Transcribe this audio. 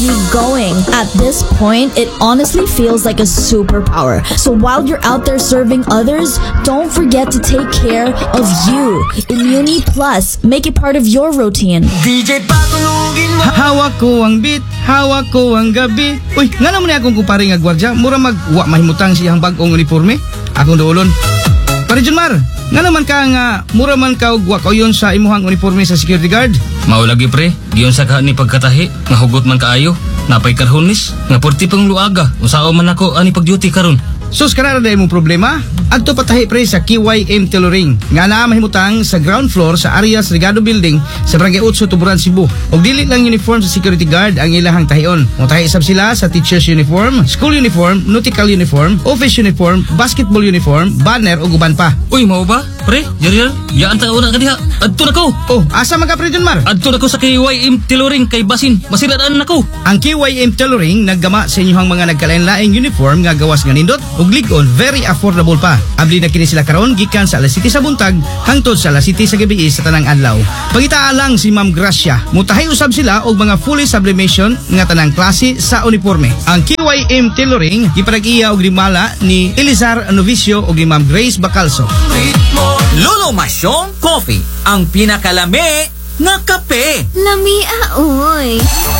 you going. At this point, it honestly feels like a superpower. So while you're out there serving others, don't forget to take care of you. Immuni Plus, make it part of your routine. DJ patulugin mo. Hawak ko ang beat, hawak ko ang gabi. Uy, nga naman akong kupari nga gwardya, mura magwa mahimutang siyang bagong uniforme. Akong doolon. Pare Junmar, nga naman ka nga mura man ka og wa kayon sa imuhang uniforme sa security guard. Mao lagi pre, giyon sa ni pagkatahi, nga hugot man kaayo, napay karhonis, nga porti pang luaga, usao man ako ani pag-duty karon. Sus kanara day mong problema? Adto patahi pre sa KYM Tailoring nga naa mahimutang sa ground floor sa Arias Regado Building sa Barangay 8 Tuburan, Cebu. Og dili lang uniform sa security guard ang ilahang tahion. Motahi isab sila sa teacher's uniform, school uniform, nautical uniform, office uniform, basketball uniform, banner ug uban pa. Uy, mao ba? Pre, yari yaan ta una kadiha. Adto na ko. Oh, asa man ka pre Junmar? Adto na ko sa KYM Tailoring kay basin, masiraan na ko. Ang KYM Tailoring naggama sa inyong mga nagkalain-laing uniform nga gawas nga nindot ug lig-on, very affordable pa. Abli na kini sila karon gikan sa alas 7 sa buntag hangtod sa alas 7 sa gabi sa tanang adlaw. Pangitaa lang si Ma'am Gracia. Mutahay usab sila og mga fully sublimation nga tanang klase sa uniforme. Ang KYM Tailoring giparag-iya og limala ni Elizar Novicio og ni Ma'am Grace Bacalso. Lolo Masyong Coffee, ang pinakalami na kape. Lamia, oy.